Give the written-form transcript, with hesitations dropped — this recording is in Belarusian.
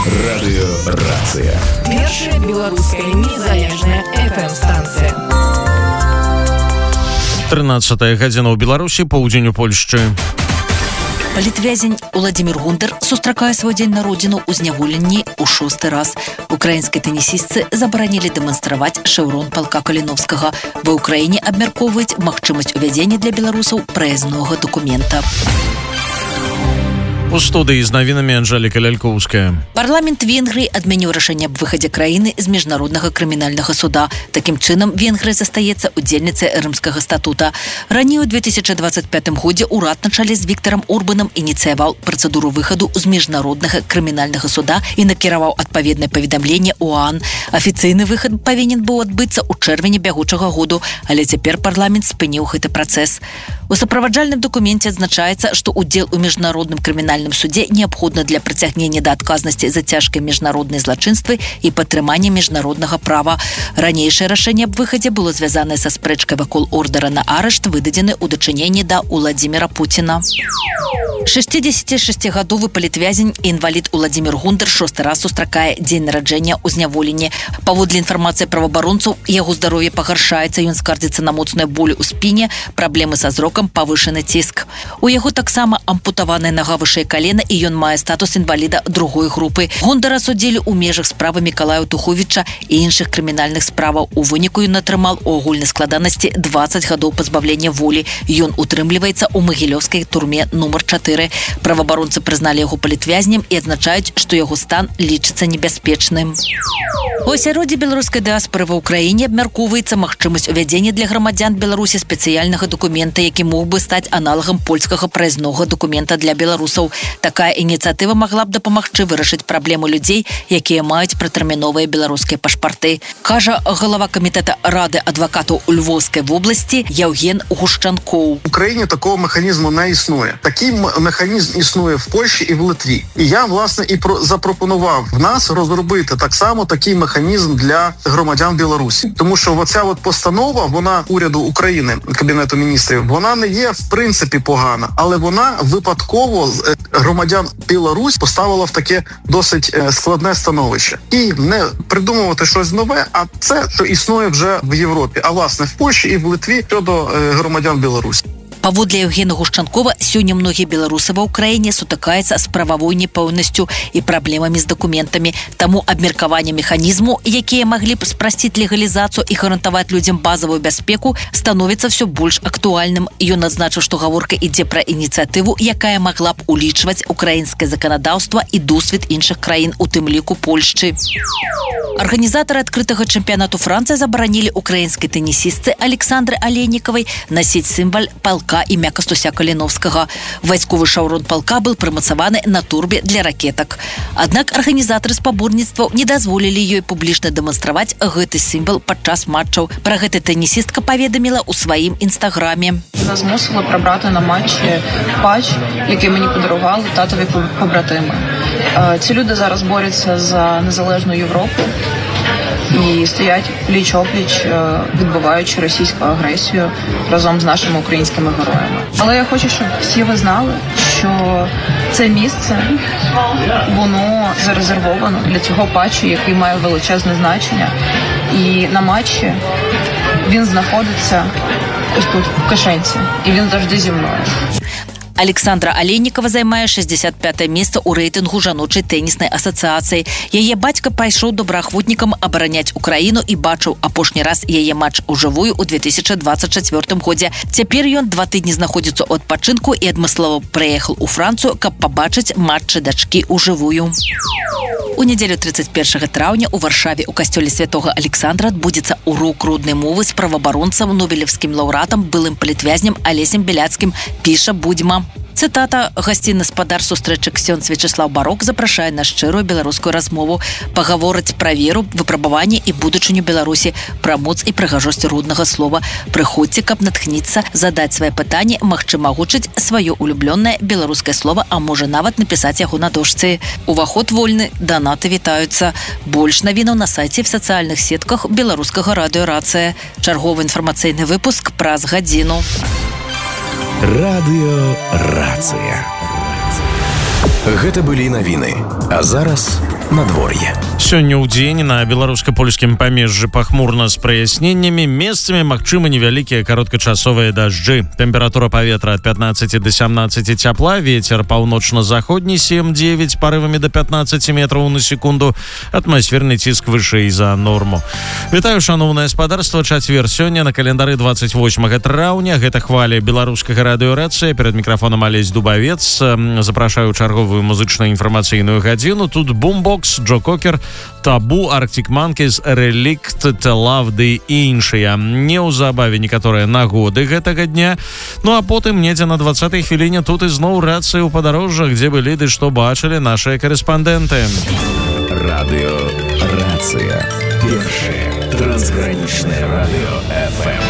Радыёрацыя. Першая беларуская незалежная FM-станцыя. 13 гадзіна ў Беларусі, поўдзень у Польшчы. Палітвязень Уладзімір Гундар сустракае свой дзень народзіну ў зняволенні ў 6-й раз. Украінскай тэнісістцы забаранілі дэманстраваць шэўрон палка Каліновскага. Ва ўкраіне абмяркоўваюць магчымасць увядзення для беларусаў праязнога дакумента. У студыі з навінамі Анжэліка Лялькоўская. Парламент Венгрыі адмяніў рашэнне аб выхадзе краіны з міжнароднага крымінальнага суда. Такім чынам, Венгрыя застаецца удзельніцай Рымскага статута. Раней у 2025 годзе ўрад на чале з Віктарам Орбанам ініцыяваў працэдуру выхаду з міжнароднага крымінальнага суда і накіраваў адпаведнае паведамленне ОАН. Афіцыйны выхад павінен быў адбыцца ў чэрвені бягучага году, але цяпер парламент спыніў гэты працэс. У суправаджальным дакуменце адзначаецца, што ўдзел у міжнародным крымінальным судзе неабходна для прыцягнення да адказнасці за цяжкія міжнародныя злачынствы і падтрымання міжнароднага права. Ранейшае рашэнне аб выхадзе было звязанае са спрэчкай вакол ордара на арышт, выдадзены ў дачыненні да Уладзіміра Пуціна. 66-гадовы палітвязень і інвалід Уладзімір Гундар 6-й раз сустракае дзень нараджэння ў зняволенні. Паводле інфармацыі праваабаронцаў, яго здароўе пагаршаецца, ён скардзіцца на моцную боль у спіне, праблемы са зрокам, павышаны ціск. У яго таксама ампутаваная нага вышэй калена і ён мае статус інваліда другой групы. Гундара судзілі ў межах справы Мікалая Туховіча і іншых крымінальных справаў. У выніку ён атрымаў у агульнай складанасці 20 гадоў пазбавлення волі. Ён утрымліваецца ў магілёўскай турме нумар 4. Праваабаронцы прызналі яго палітвязнем і адзначаюць, што яго стан лічыцца небяспечным. У асяроддзі беларускай дыаспары ва ўкраіне абмяркоўваецца магчымасць увядзення для грамадзян Беларусі спецыяльнага дакумента, які мог бы стаць аналагам польскага праязнога дакумента для беларусаў. Такая ініцыятыва магла б дапамагчы вырашыць праблему людзей, якія маюць пратэрміновыя беларускія пашпарты. Кажа галава камітэта Рады адвакатаў у Львовскай вобласці Яўген Гушчанкоў. В Україні такого механізму не існує. Такий механізм існує в Польщі і в Литві. І я, власне, і запропонував в нас розробити так само такий механізм для громадян Білорусі. Тому що оця от постанова, вона уряду України, Кабінету міністрів, вона не є в принципі погана, але вона випадково громадян Білорусі поставила в таке досить складне становище. І не придумувати щось нове, а це, що існує вже в Європі, а власне в Польщі і в Литві щодо громадян Білорусі. Паводле Яўгена Гушчанкова, сёння многія беларусы ва ўкраіне сутыкаюцца з прававой непэўнасцю і праблемамі з дакументамі. Таму абмеркаванне механізму, якія маглі б спрасціць легалізацыю і гарантаваць людзям базавую бяспеку, становіцца ўсё больш актуальным. Ён адзначыў, што гаворка ідзе пра ініцыятыву, якая магла б улічваць украінскае заканадаўства і досвед іншых краін, у тым ліку Польшчы. Арганізатары адкрытага чэмпіянату Францыі забаранілі украінскай тэнісістцы Александры Алейнікавай насіць сімвал палка імя Кастуся Каліновскага. Вайсковы шаўрон палка быў прымацаваны на турбе для ракетак. Аднак арганізатары спаборніцтваў не дазволілі ёй публічна дэманстраваць гэты сімвал падчас матчаў. Пра гэта тэнісістка паведаміла ў сваім інстаграме. Нас змусили прибрати на матчі патч, який мені подарували татові побратими. Ці люди зараз борються за незалежну Європу і стоять пліч-опліч, відбиваючи російську агресію разом з нашими українськими героями. Але я хочу, щоб всі ви знали, що це місце, воно зарезервовано для цього патчу, який має величезне значення. І на матчі він знаходиться ось тут, в кишенці, і він завжди зі мною. Александра Алейнікава займае 65-е месца ў рэйтынгу жаночай тэніснай асацыяцыі. Яе бацька пайшоў добраахвотнікам абараняць Украіну і бачыў апошні раз яе матч ужывую ў 2024 годзе. Цяпер ён 2 тыдні знаходзіцца ў адпачынку і адмыслова прыехаў у Францыю, каб пабачыць матчы дачкі ужывую. У нядзелю 31 траўня ў Варшаве ў касцёле святога Александра адбудзецца урок роднай мовы з праваабаронцам, нобелевскім лаўрэатам, былым палітвязнем Алесем Беляцкім, піша Будзьма. Цытата: «Гасцінны спадар сустрэчы ксёндз Вячеслав Барок запрашае на шчырую беларускую размову, пагаворыць пра веру, выпрабаванне і будучыню Беларусі, пра моц і прыгажосць роднага слова. Прыходзьце, каб натхніцца, задаць свае пытанні, магчыма агучыць сваё улюблёнае беларускае слова, а можа нават напісаць яго на дошцы. Уваход вольны, данаты вітаюцца. Больш навінаў на сайце в сацыяльных сетках беларускага радыёрацыя». Чарговы інфармацыйны выпуск праз гадзіну. Радыёрацыя. Гэта былі навіны. А зараз надвор'е. Сёння ў дзень на беларуска-польскім памежжы пахмурна з праясненнямі, месцамі магчымы невялікія кароткачасовыя дажджы. Тэмпература паветра ад 15 да 17 цяпла, вецер паўночна-заходні 7-9, парывамі да 15 метраў на секунду, атмасферны ціск вышэй за норму. Вітаю, шаноўнае спадарства, чацвер сёння на календары 28 траўня. Гэта хваля беларускага радыёрацыя. Перад мікрафонам Алесь Дубавец. Запрашаю чарговую музычна-інфармацыйную гадзіну. Тут Бумбокс, Джо Кокер, Табу, Arctic Monkeys, Relict, Love ды і іншыя. Неўзабаве некаторыя нагоды гэтага дня. Ну а потым недзе на 20-й хвіліне тут ізноў рацыя ў падарожжах, дзе былі ды што бачылі нашыя карэспандэнты. Радыё Рацыя. Першае трансгранічнае радыё FM.